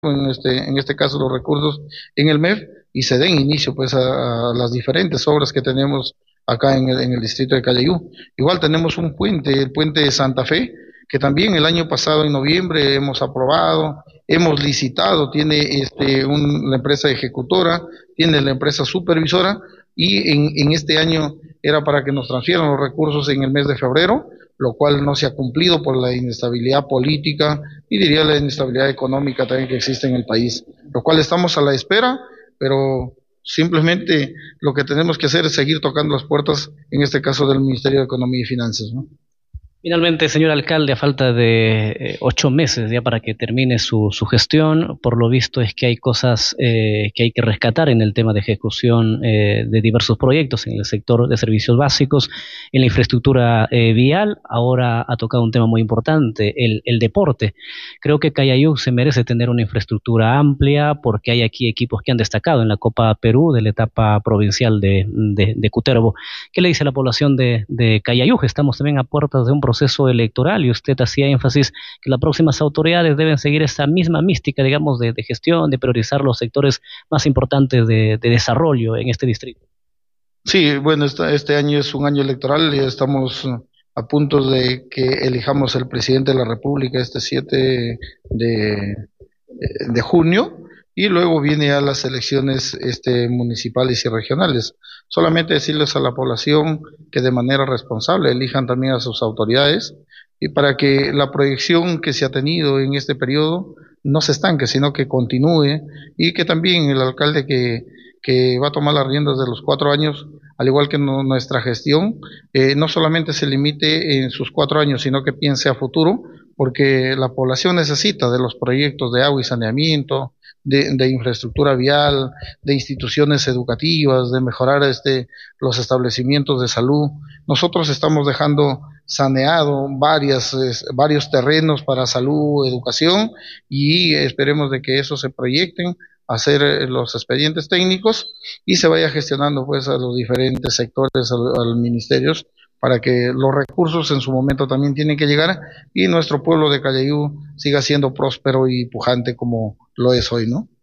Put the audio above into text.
en este caso los recursos en el MEF y se den inicio pues a las diferentes obras que tenemos acá en el distrito de Calleyú. Igual tenemos un puente, el puente de Santa Fe, que también el año pasado en noviembre hemos aprobado, hemos licitado, tiene la empresa ejecutora, tiene la empresa supervisora y en este año era para que nos transfieran los recursos en el mes de febrero, lo cual no se ha cumplido por la inestabilidad política y diría la inestabilidad económica también que existe en el país, lo cual estamos a la espera, pero simplemente lo que tenemos que hacer es seguir tocando las puertas, en este caso del Ministerio de Economía y Finanzas, ¿no? Finalmente, señor alcalde, a falta de 8 meses ya para que termine su gestión, por lo visto es que hay cosas que hay que rescatar en el tema de ejecución de diversos proyectos en el sector de servicios básicos, en la infraestructura vial. Ahora ha tocado un tema muy importante, el deporte. Creo que Callayú se merece tener una infraestructura amplia porque hay aquí equipos que han destacado en la Copa Perú de la etapa provincial de Cutervo. ¿Qué le dice a la población de Callayú? Estamos también a puertas de un proceso electoral y usted hacía énfasis que las próximas autoridades deben seguir esa misma mística, digamos, de gestión, de priorizar los sectores más importantes de desarrollo en este distrito. Sí, bueno, este año es un año electoral y estamos a punto de que elijamos el presidente de la República este 7 de junio y luego viene a las elecciones municipales y regionales. Solamente decirles a la población que de manera responsable elijan también a sus autoridades y para que la proyección que se ha tenido en este periodo no se estanque, sino que continúe y que también el alcalde que va a tomar las riendas de los 4 años, al igual que nuestra gestión, no solamente se limite en sus 4 años, sino que piense a futuro, porque la población necesita de los proyectos de agua y saneamiento, de infraestructura vial, de instituciones educativas, de mejorar los establecimientos de salud. Nosotros estamos dejando saneado varios terrenos para salud, educación, y esperemos de que eso se proyecten hacer los expedientes técnicos y se vaya gestionando pues a los diferentes sectores, a los ministerios, para que los recursos en su momento también tienen que llegar y nuestro pueblo de Calleyú siga siendo próspero y pujante como lo es hoy, ¿no?